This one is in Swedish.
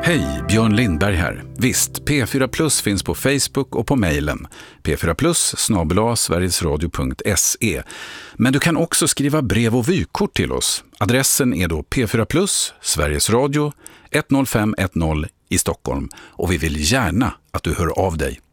Hej, Björn Lindberg här. Visst, P4 Plus finns på Facebook och på mejlen p4plus@sverigesradio.se. Men du kan också skriva brev och vykort till oss. Adressen är då P4 Plus, Sveriges Radio, 10510 i Stockholm. Och vi vill gärna att du hör av dig.